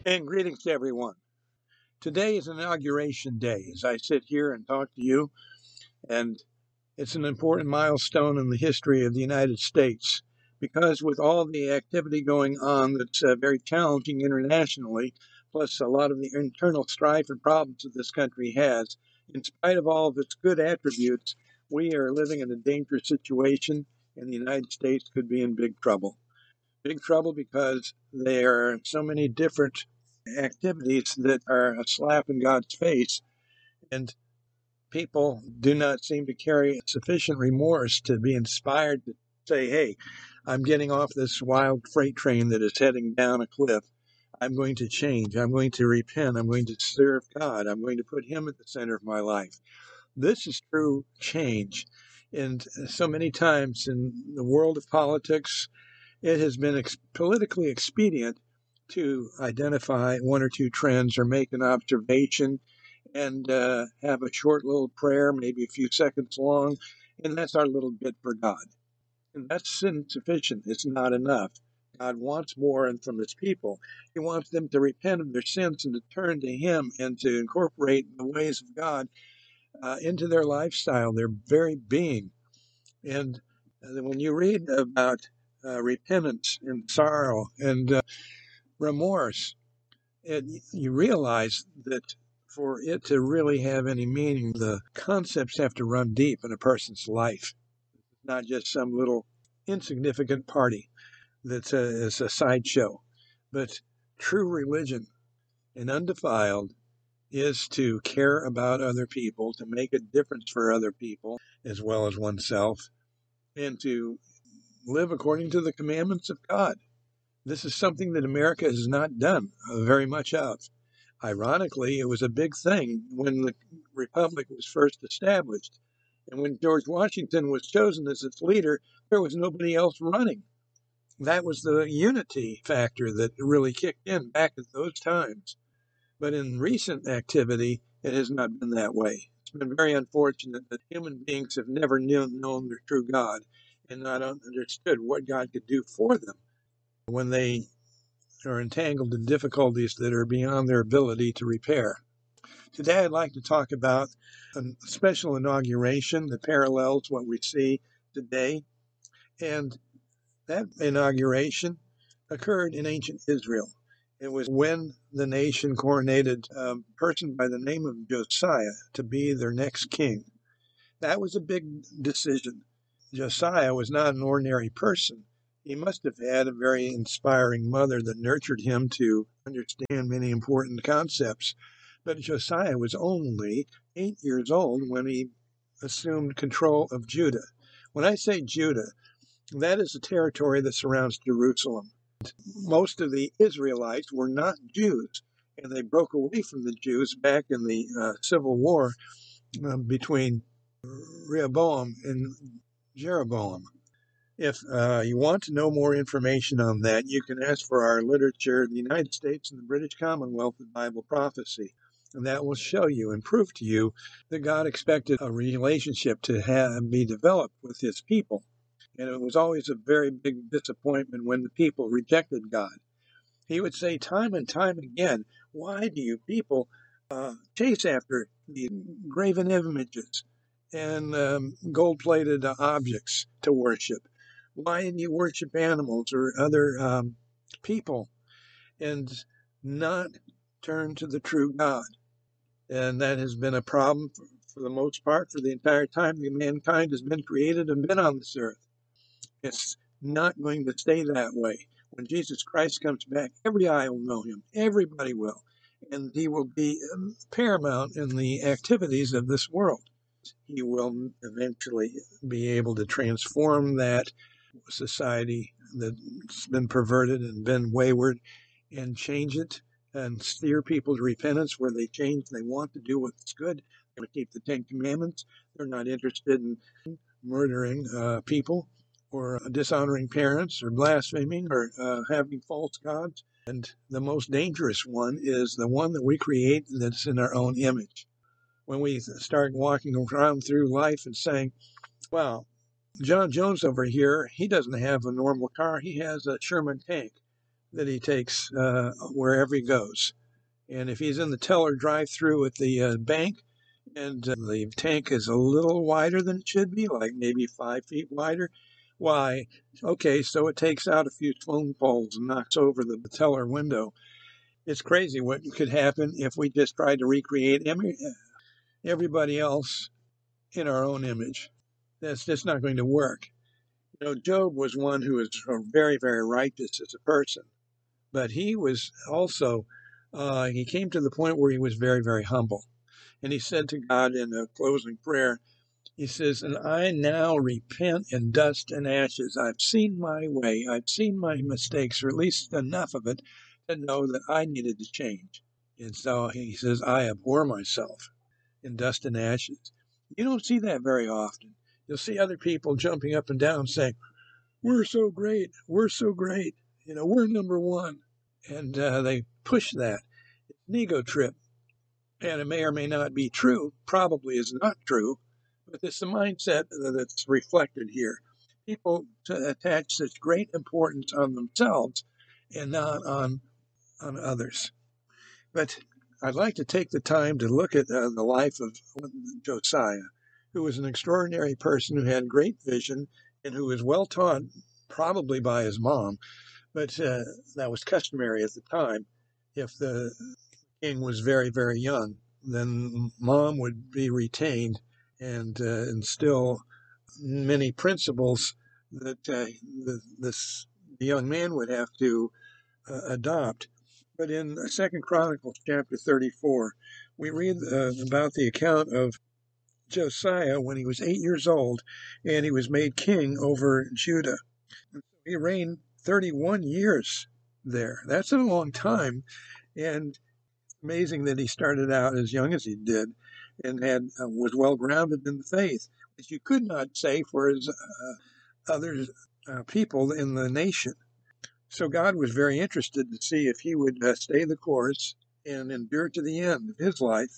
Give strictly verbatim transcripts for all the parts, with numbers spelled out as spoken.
And greetings to everyone. Today is Inauguration Day as I sit here and talk to you, and it's an important milestone in the history of the United States because, with all the activity going on that's uh, very challenging internationally, plus a lot of the internal strife and problems that this country has, in spite of all of its good attributes, we are living in a dangerous situation, and the United States could be in big trouble. Big trouble because there are so many different activities that are a slap in God's face, and people do not seem to carry sufficient remorse to be inspired to say, hey, I'm getting off this wild freight train that is heading down a cliff. I'm going to change. I'm going to repent. I'm going to serve God. I'm going to put Him at the center of my life. This is true change. And so many times in the world of politics, it has been ex- politically expedient to identify one or two trends or make an observation and uh, have a short little prayer, maybe a few seconds long, and that's our little bit for God. And that's insufficient. It's not enough. God wants more and from His people. He wants them to repent of their sins and to turn to Him and to incorporate the ways of God uh, into their lifestyle, their very being. And uh, when you read about uh, repentance and sorrow and uh, remorse, it, you realize that for it to really have any meaning, the concepts have to run deep in a person's life, not just some little insignificant party that's a, is a sideshow. But true religion and undefiled is to care about other people, to make a difference for other people as well as oneself, and to live according to the commandments of God. This is something that America has not done very much of. Ironically, it was a big thing when the Republic was first established. And when George Washington was chosen as its leader, there was nobody else running. That was the unity factor that really kicked in back at those times. But in recent activity, it has not been that way. It's been very unfortunate that human beings have never known, known their true God and not understood what God could do for them when they are entangled in difficulties that are beyond their ability to repair. Today, I'd like to talk about a special inauguration that parallels what we see today. And that inauguration occurred in ancient Israel. It was when the nation coronated a person by the name of Josiah to be their next king. That was a big decision. Josiah was not an ordinary person. He must have had a very inspiring mother that nurtured him to understand many important concepts. But Josiah was only eight years old when he assumed control of Judah. When I say Judah, that is the territory that surrounds Jerusalem. Most of the Israelites were not Jews, and they broke away from the Jews back in the uh, civil war uh, between Rehoboam and Jeroboam. If uh, you want to know more information on that, you can ask for our literature, The United States and the British Commonwealth of Bible Prophecy. And that will show you and prove to you that God expected a relationship to have, be developed with His people. And it was always a very big disappointment when the people rejected God. He would say time and time again, why do you people uh, chase after the graven images and um, gold-plated uh, objects to worship? Why do you worship animals or other um, people and not turn to the true God? And that has been a problem for, for the most part for the entire time that mankind has been created and been on this earth. It's not going to stay that way. When Jesus Christ comes back, every eye will know Him. Everybody will. And He will be paramount in the activities of this world. He will eventually be able to transform that society that's been perverted and been wayward and change it and steer people to repentance where they change. They want to do what's good. They want to keep the Ten Commandments. They're not interested in murdering uh, people or dishonoring parents or blaspheming or uh, having false gods. And the most dangerous one is the one that we create that's in our own image. When we start walking around through life and saying, well, John Jones over here, he doesn't have a normal car. He has a Sherman tank. that he takes uh, wherever he goes. And if he's in the teller drive-through at the uh, bank, and uh, the tank is a little wider than it should be, like maybe five feet wider, why, okay, so it takes out a few phone poles and knocks over the teller window. It's crazy what could happen if we just tried to recreate every, everybody else in our own image. That's just not going to work. You know, Job was one who was very, very righteous as a person, but he was also, uh, he came to the point where he was very, very humble. And he said to God in a closing prayer, he says, and I now repent in dust and ashes. I've seen my way. I've seen my mistakes, or at least enough of it to know that I needed to change. And so he says, I abhor myself in dust and ashes. You don't see that very often. You'll see other people jumping up and down saying, we're so great. We're so great. You know, we're number one. And uh, they push that. It's an ego trip. And it may or may not be true, probably is not true, but it's the mindset that's reflected here. People attach such great importance on themselves and not on, on others. But I'd like to take the time to look at uh, the life of Josiah, who was an extraordinary person who had great vision and who was well taught, probably by his mom, but uh, that was customary at the time. If the king was very, very young, then mom would be retained and uh, instill many principles that uh, the, this the young man would have to uh, adopt. But in Second Chronicles chapter thirty-four, we read uh, about the account of Josiah when he was eight years old, and he was made king over Judah. He reigned thirty-one years there. That's a long time, and amazing that he started out as young as he did and had uh, was well grounded in the faith, which you could not say for his uh, other uh, people in the nation. So God was very interested to see if he would uh, stay the course and endure to the end of his life.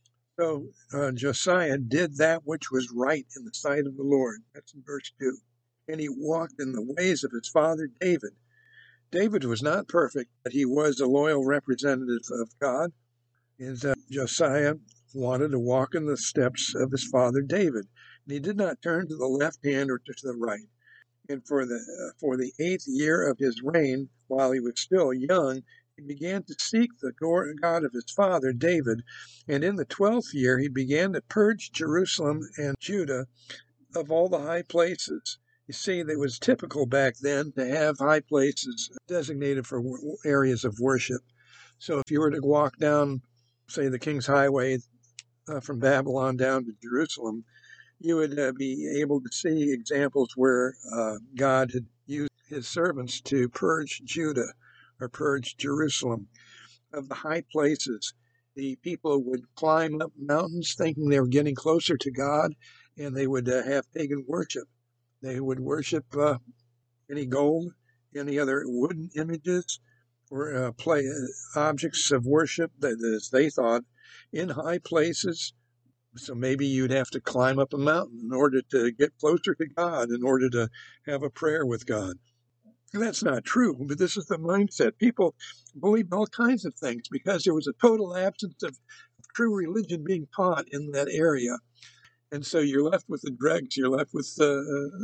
So uh, Josiah did that which was right in the sight of the Lord. That's in verse two. And he walked in the ways of his father David. David was not perfect, but he was a loyal representative of God. And uh, Josiah wanted to walk in the steps of his father David, and he did not turn to the left hand or to the right. And for the uh, for the eighth year of his reign, while he was still young, he began to seek the God of his father David. And in the twelfth year, he began to purge Jerusalem and Judah of all the high places. You see, it was typical back then to have high places designated for areas of worship. So if you were to walk down, say, the King's Highway uh, from Babylon down to Jerusalem, you would uh, be able to see examples where uh, God had used his servants to purge Judah or purge Jerusalem of the high places. The people would climb up mountains thinking they were getting closer to God, and they would uh, have pagan worship. They would worship uh, any gold, any other wooden images, or uh, play uh, objects of worship that, as they thought, in high places. So maybe you'd have to climb up a mountain in order to get closer to God, in order to have a prayer with God. And that's not true, but this is the mindset. People believed all kinds of things because there was a total absence of true religion being taught in that area. And so you're left with the dregs, you're left with uh,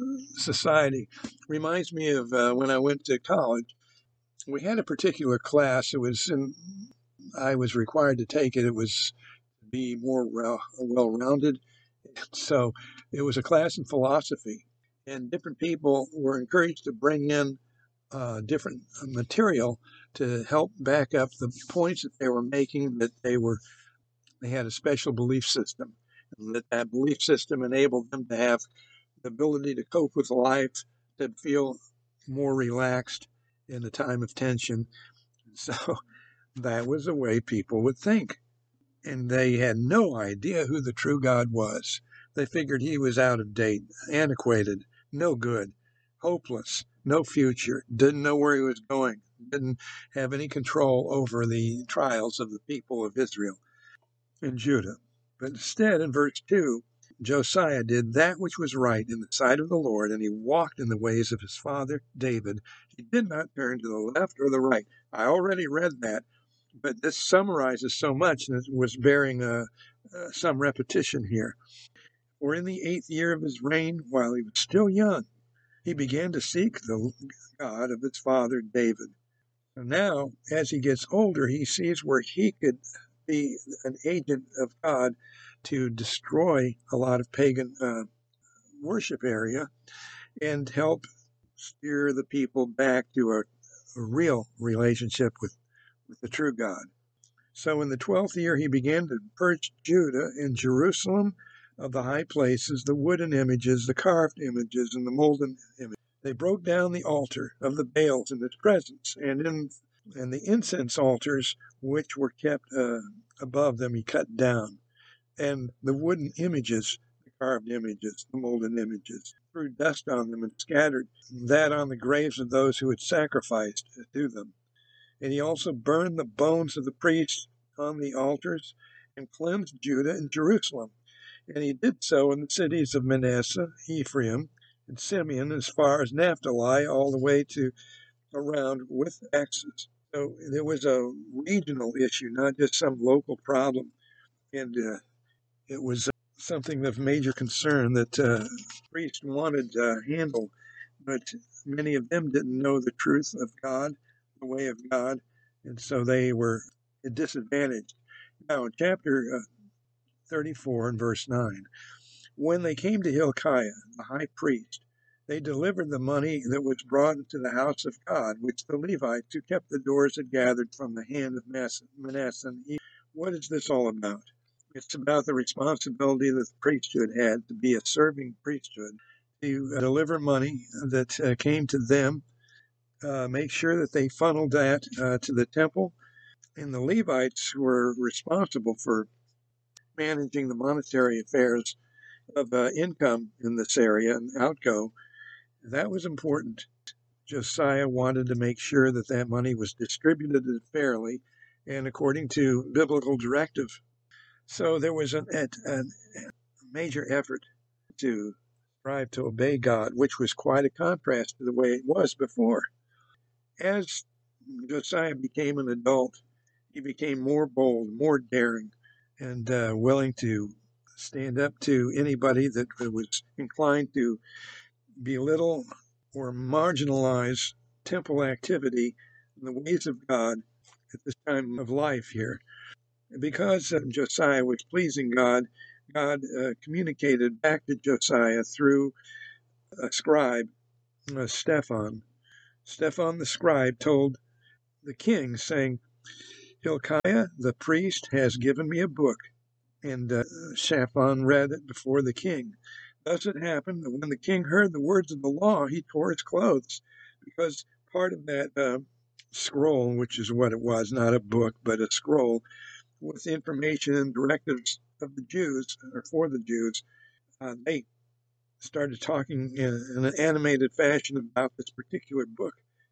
society. Reminds me of uh, when I went to college. We had a particular class. It was in, I was required to take it. It was to be more uh, well-rounded. So it was a class in philosophy, and different people were encouraged to bring in uh, different material to help back up the points that they were making, that they were they had a special belief system, and that that belief system enabled them to have the ability to cope with life, to feel more relaxed in a time of tension. So that was the way people would think. And they had no idea who the true God was. They figured he was out of date, antiquated, no good, hopeless, no future, didn't know where he was going, didn't have any control over the trials of the people of Israel and Judah. But instead, in verse two, Josiah did that which was right in the sight of the Lord, and he walked in the ways of his father David. He did not turn to the left or the right. I already read that, but this summarizes so much and it was bearing uh, uh, some repetition here. For in the eighth year of his reign, while he was still young, he began to seek the God of his father David. And now, as he gets older, he sees where he could be an agent of God to destroy a lot of pagan uh, worship area and help steer the people back to a, a real relationship with, with the true God. So in the twelfth year, he began to purge Judah and Jerusalem of the high places, the wooden images, the carved images, and the molten images. They broke down the altar of the Baals in its presence, and in and the incense altars which were kept uh, above them he cut down, and the wooden images, the carved images, the molten images, threw dust on them and scattered that on the graves of those who had sacrificed to them. And he also burned the bones of the priests on the altars and cleansed Judah and Jerusalem. And he did so in the cities of Manasseh, Ephraim, and Simeon, as far as Naphtali, all the way to around with axes. So there was a regional issue, not just some local problem. And uh, it was uh, something of major concern that uh, priests wanted uh, handled, but many of them didn't know the truth of God, the way of God, and so they were disadvantaged. Now, in chapter uh, thirty-four and verse nine, when they came to Hilkiah, the high priest, they delivered the money that was brought into the house of God, which the Levites who kept the doors had gathered from the hand of Manasseh. What is this all about? It's about the responsibility that the priesthood had to be a serving priesthood, to uh, deliver money that uh, came to them, uh, make sure that they funneled that uh, to the temple. And the Levites were responsible for managing the monetary affairs of uh, income in this area and outgo. That was important. Josiah wanted to make sure that that money was distributed fairly and according to biblical directive. So there was an, a major effort to strive to obey God, which was quite a contrast to the way it was before. As Josiah became an adult, he became more bold, more daring, and uh, willing to stand up to anybody that was inclined to belittle or marginalize temple activity in the ways of God at this time of life here. Because uh, Josiah was pleasing God, God uh, communicated back to Josiah through a scribe, uh, Stephan. Stephan the scribe told the king, saying, Hilkiah the priest has given me a book. And uh, Shaphan read it before the king. Thus it happened that when the king heard the words of the law, he tore his clothes, because part of that uh, scroll, which is what it was, not a book, but a scroll, with information and directives of the Jews, or for the Jews, uh, they started talking in, in an animated fashion about this particular book.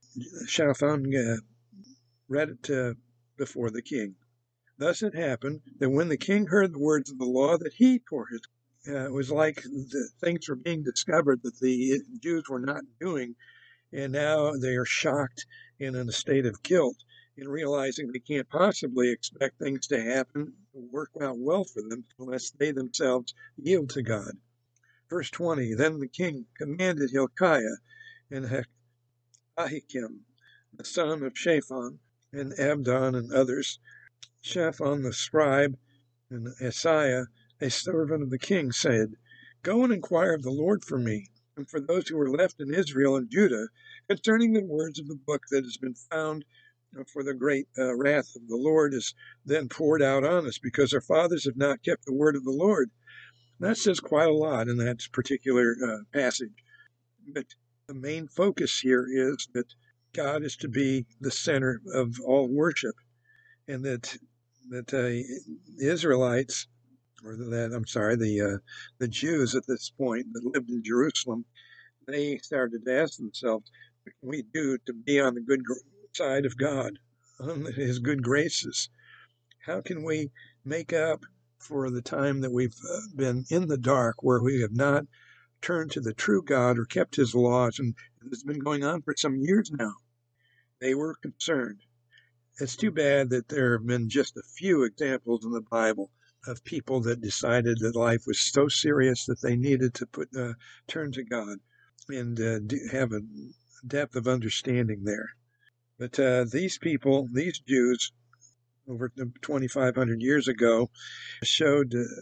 Shaphan uh, read it uh, before the king. Thus it happened that when the king heard the words of the law, that he tore his. Uh, it was like the things were being discovered that the Jews were not doing, and now they are shocked and in a state of guilt in realizing they can't possibly expect things to happen, work out well for them, unless they themselves yield to God. Verse twenty, then the king commanded Hilkiah and Ahikam, the son of Shaphan, and Abdon and others, Shaphan the scribe, and Asaiah, a servant of the king, said, Go and inquire of the Lord for me, and for those who are left in Israel and Judah, concerning the words of the book that has been found, for the great uh, wrath of the Lord is then poured out on us, because our fathers have not kept the word of the Lord. That says quite a lot in that particular uh, passage. But the main focus here is that God is to be the center of all worship, and that that uh, the Israelites, or that I'm sorry, the uh, the Jews at this point that lived in Jerusalem, they started to ask themselves, "What can we do to be on the good side of God, on His good graces? How can we make up for the time that we've uh, been in the dark, where we have not turned to the true God or kept his laws, and it's been going on for some years now. They were concerned. It's too bad that there have been just a few examples in the Bible of people that decided that life was so serious that they needed to put uh, turn to God and uh, do, have a depth of understanding there. But uh, these people, these Jews, over twenty-five hundred years ago, showed uh,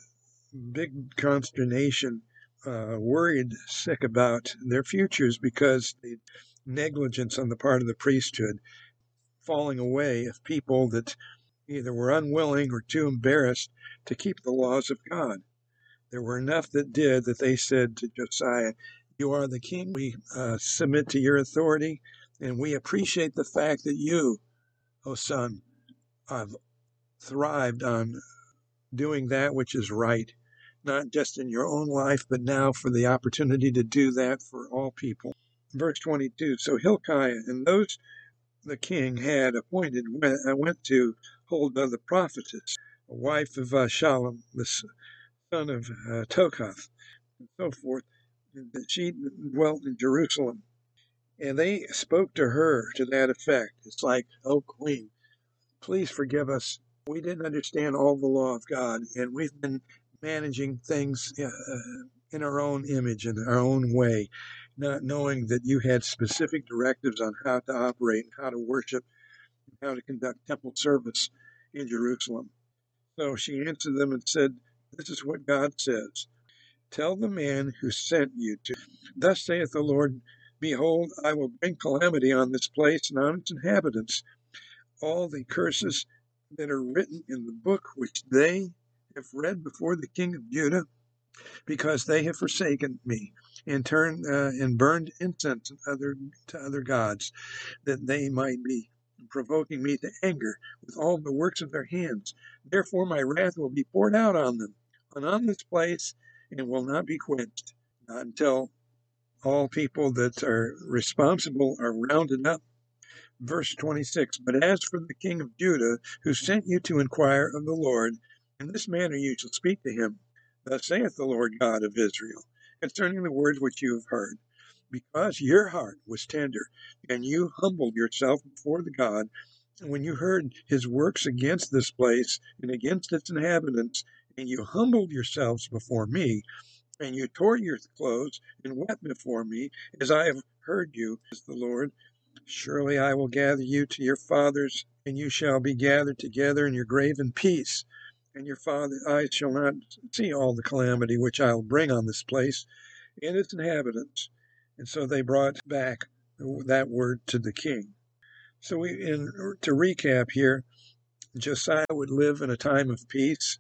big consternation, uh, worried sick about their futures because the negligence on the part of the priesthood, falling away of people that either were unwilling or too embarrassed to keep the laws of God. There were enough that did that they said to Josiah, "You are the king. We uh, submit to your authority, and we appreciate the fact that you, O son, have thrived on doing that which is right, not just in your own life, but now for the opportunity to do that for all people." Verse twenty-two, so Hilkiah and those the king had appointed went, went to Huldah the prophetess, a wife of uh, Shallum, the son of uh, Tokath, and so forth, that she dwelt in Jerusalem. And they spoke to her to that effect. It's like, "Oh, queen, please forgive us. We didn't understand all the law of God, and we've been managing things uh, in our own image, in our own way, not knowing that you had specific directives on how to operate, and how to worship, and how to conduct temple service in Jerusalem." So she answered them and said, "This is what God says. Tell the man who sent you to, thus saith the Lord, behold, I will bring calamity on this place and on its inhabitants. All the curses that are written in the book which they have read before the king of Judah, because they have forsaken me and turned uh, and burned incense to other, to other gods, that they might be provoking me to anger with all the works of their hands. Therefore my wrath will be poured out on them and on this place, and will not be quenched, not until all people that are responsible are rounded up." Verse twenty-six, but as for the king of Judah, who sent you to inquire of the Lord, in this manner you shall speak to him. Thus saith the Lord God of Israel, concerning the words which you have heard. Because your heart was tender, and you humbled yourself before the God, and when you heard his works against this place and against its inhabitants, and you humbled yourselves before me, and you tore your clothes and wept before me, as I have heard you, says the Lord, surely I will gather you to your fathers, and you shall be gathered together in your grave in peace, and your father's eyes shall not see all the calamity which I will bring on this place and its inhabitants. And so they brought back that word to the king. So we, in, to recap here, Josiah would live in a time of peace,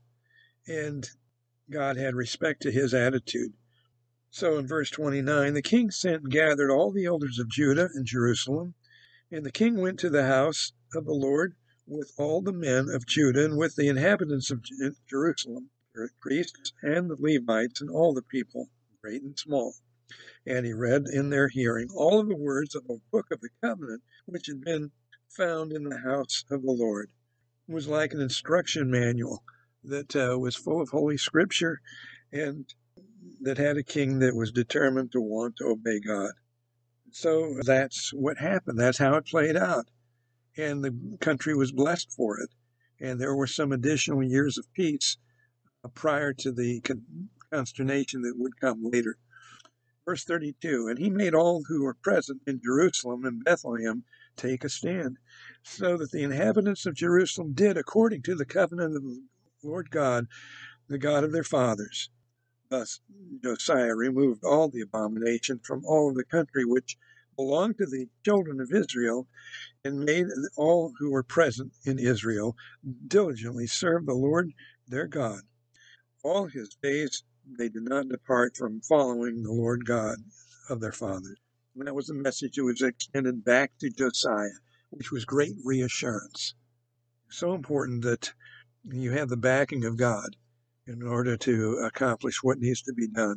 and God had respect to his attitude. So in verse twenty-nine, the king sent and gathered all the elders of Judah and Jerusalem, and the king went to the house of the Lord with all the men of Judah and with the inhabitants of Jerusalem, the priests and the Levites and all the people, great and small. And he read in their hearing all of the words of the book of the covenant which had been found in the house of the Lord. It was like an instruction manual that uh, was full of Holy Scripture, and that had a king that was determined to want to obey God. So that's what happened. That's how it played out. And the country was blessed for it. And there were some additional years of peace uh, prior to the con- consternation that would come later. Verse thirty-two, and he made all who were present in Jerusalem and Bethlehem take a stand, so that the inhabitants of Jerusalem did according to the covenant of the Lord God, the God of their fathers. Thus Josiah removed all the abomination from all of the country which belonged to the children of Israel, and made all who were present in Israel diligently serve the Lord their God. All his days they did not depart from following the Lord God of their fathers. And that was the message that was extended back to Josiah, which was great reassurance. So important that you have the backing of God in order to accomplish what needs to be done.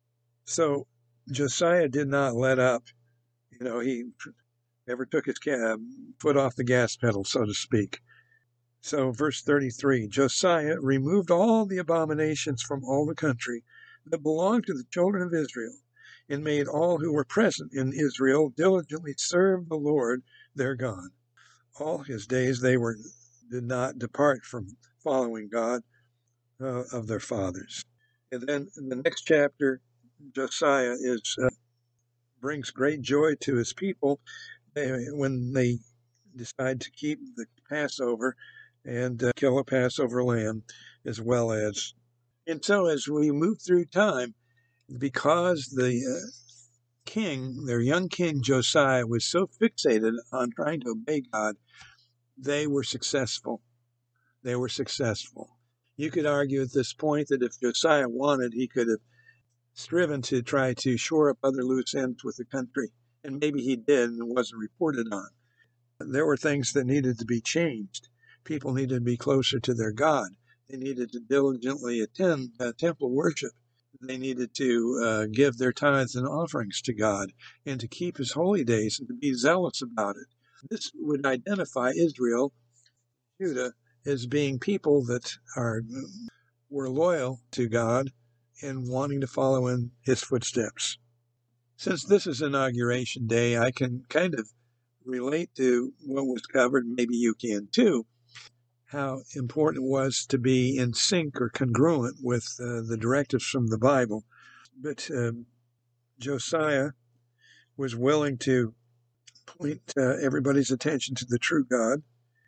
So Josiah did not let up. You know, he never took his foot off the gas pedal, so to speak. So, verse thirty-three, Josiah removed all the abominations from all the country that belonged to the children of Israel, and made all who were present in Israel diligently serve the Lord their God. All his days they were did not depart from following God uh, of their fathers. And then in the next chapter, Josiah is uh, brings great joy to his people when they decide to keep the Passover and uh, kill a Passover lamb as well as. And so as we move through time, because the uh, king, their young king Josiah, was so fixated on trying to obey God, they were successful. They were successful. You could argue at this point that if Josiah wanted, he could have striven to try to shore up other loose ends with the country. And maybe he did and it wasn't reported on. There were things that needed to be changed. People needed to be closer to their God. They needed to diligently attend uh, temple worship. They needed to uh, give their tithes and offerings to God and to keep his holy days and to be zealous about it. This would identify Israel, Judah, as being people that are were loyal to God and wanting to follow in his footsteps. Since this is Inauguration Day, I can kind of relate to what was covered, maybe you can too, how important it was to be in sync or congruent with uh, the directives from the Bible. But um, Josiah was willing to point uh, everybody's attention to the true God.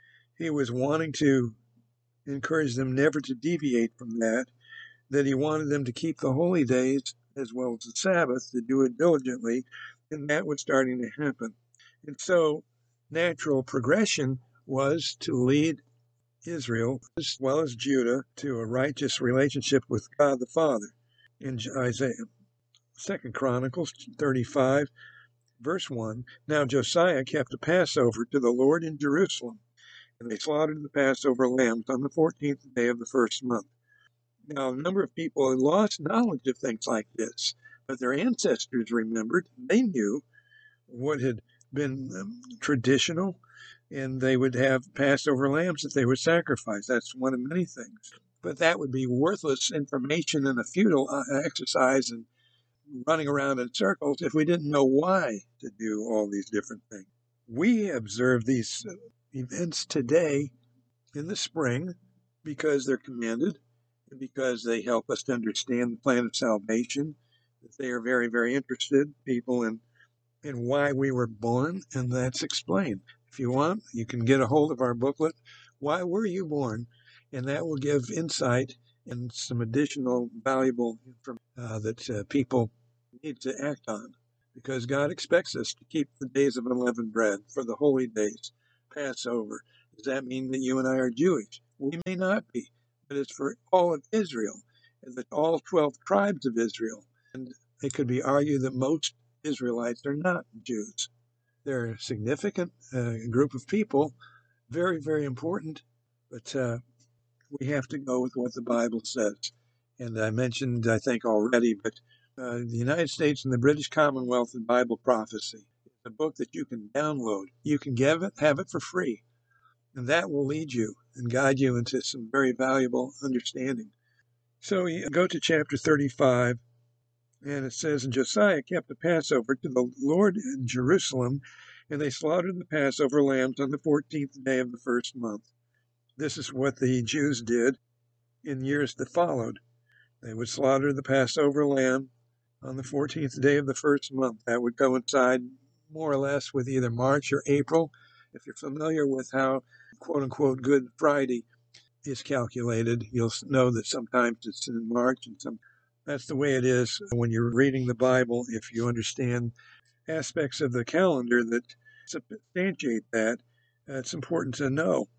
He was wanting to encourage them never to deviate from that, that he wanted them to keep the holy days as well as the Sabbath, to do it diligently, and that was starting to happen. And so natural progression was to lead Israel as well as Judah to a righteous relationship with God the Father. In Isaiah, Second Chronicles thirty-five, verse one, now Josiah kept a Passover to the Lord in Jerusalem, and they slaughtered the Passover lambs on the fourteenth day of the first month. Now, a number of people had lost knowledge of things like this, but their ancestors remembered. They knew what had been um, traditional, and they would have Passover lambs that they would sacrifice. That's one of many things. But that would be worthless information and a futile uh, exercise and running around in circles if we didn't know why to do all these different things. We observe these uh, events today in the spring because they're commanded, and because they help us to understand the plan of salvation, that they are very, very interested people in in why we were born, and that's explained. If you want, you can get a hold of our booklet, Why Were You Born? And that will give insight and some additional valuable information uh, that uh, people need to act on, because God expects us to keep the days of unleavened bread for the holy days, Passover. Does that mean that you and I are Jewish? We may not be, but it's for all of Israel, and that all twelve tribes of Israel. And it could be argued that most Israelites are not Jews. They're a significant uh, group of people, very, very important, but uh, we have to go with what the Bible says. And I mentioned, I think already, but uh, the United States and the British Commonwealth and Bible Prophecy is a book that you can download. You can give it, have it for free, and that will lead you and guide you into some very valuable understanding. So you go to chapter thirty-five, and it says, and Josiah kept the Passover to the Lord in Jerusalem, and they slaughtered the Passover lambs on the fourteenth day of the first month. This is what the Jews did in years that followed. They would slaughter the Passover lamb on the fourteenth day of the first month. That would coincide more or less with either March or April. If you're familiar with how, quote-unquote, Good Friday is calculated, you'll know that sometimes it's in March and some. That's the way it is when you're reading the Bible. If you understand aspects of the calendar that substantiate that, uh, it's important to know.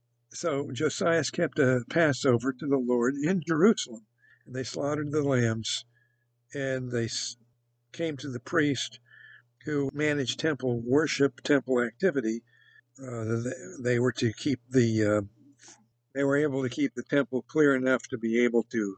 So Josiah kept a Passover to the Lord in Jerusalem, and they slaughtered the lambs, and they came to the priest who managed temple worship, temple activity. Uh, they were to keep the, uh, they were able to keep the temple clear enough to be able to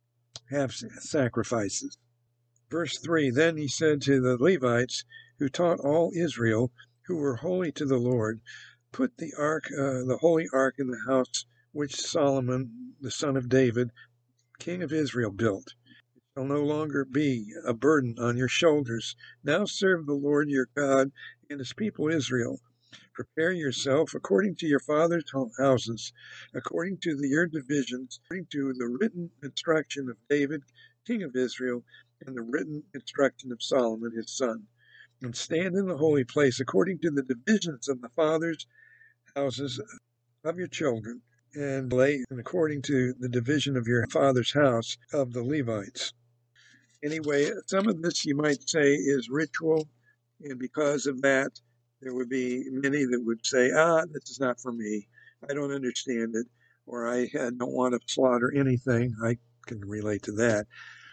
have sacrifices. Verse three, then he said to the Levites who taught all Israel, who were holy to the Lord, put the ark, uh, the holy ark, in the house which Solomon, the son of David, king of Israel, built. It shall no longer be a burden on your shoulders. Now serve the Lord your God and his people Israel. Prepare yourself according to your father's houses, according to the, your divisions, according to the written instruction of David, king of Israel, and the written instruction of Solomon his son. And stand in the holy place according to the divisions of the fathers' houses of your children, and lay according to the division of your father's house of the Levites. Anyway, some of this you might say is ritual, and because of that, there would be many that would say, ah, this is not for me. I don't understand it, or I don't want to slaughter anything. I can relate to that.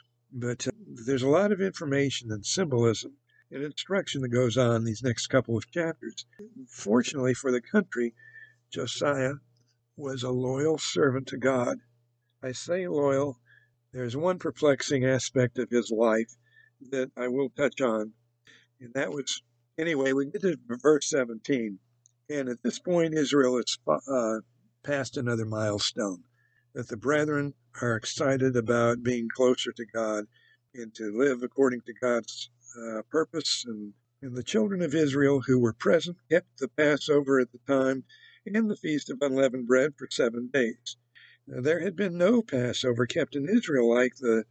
But uh, there's a lot of information and symbolism and instruction that goes on these next couple of chapters. Fortunately for the country, Josiah was a loyal servant to God. I say loyal. There's one perplexing aspect of his life that I will touch on, and that was, anyway, we get to verse seventeen, and at this point, Israel has uh, passed another milestone, that the brethren are excited about being closer to God and to live according to God's uh, purpose, and, and the children of Israel who were present kept the Passover at the time and the Feast of Unleavened Bread for seven days. There had been no Passover kept in Israel like the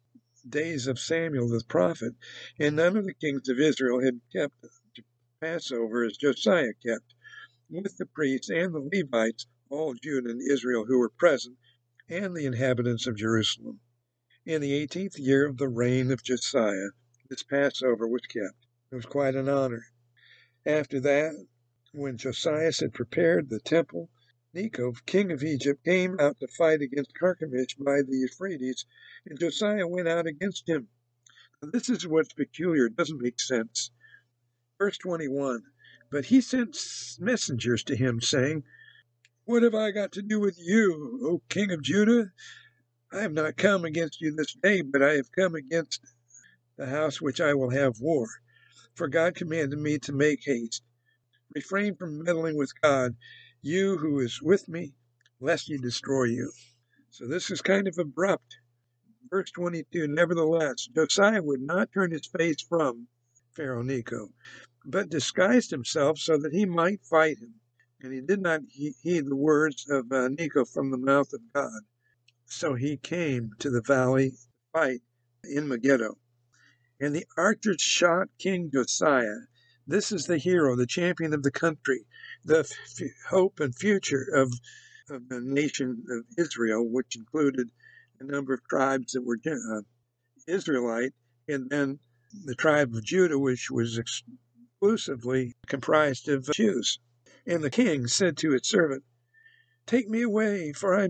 days of Samuel the prophet, and none of the kings of Israel had kept Passover as Josiah kept, with the priests and the Levites, all Judah and Israel who were present, and the inhabitants of Jerusalem. In the eighteenth year of the reign of Josiah, this Passover was kept. It was quite an honor. After that, when Josiah had prepared the temple, Necho, king of Egypt, came out to fight against Carchemish by the Euphrates, and Josiah went out against him. Now, this is what's peculiar. It doesn't make sense. Verse twenty-one, but he sent messengers to him, saying, what have I got to do with you, O king of Judah? I have not come against you this day, but I have come against the house which I will have war. For God commanded me to make haste. Refrain from meddling with God, you who is with me, lest he destroy you. So this is kind of abrupt. Verse twenty-two, nevertheless, Josiah would not turn his face from Pharaoh Necho, but disguised himself so that he might fight him. And he did not heed the words of uh, Necho from the mouth of God. So he came to the valley to fight in Megiddo. And the archers shot King Josiah. This is the hero, the champion of the country, the f- hope and future of, of the nation of Israel, which included a number of tribes that were uh, Israelite, and then the tribe of Judah, which was exclusively comprised of Jews. And the king said to his servant, take me away, for I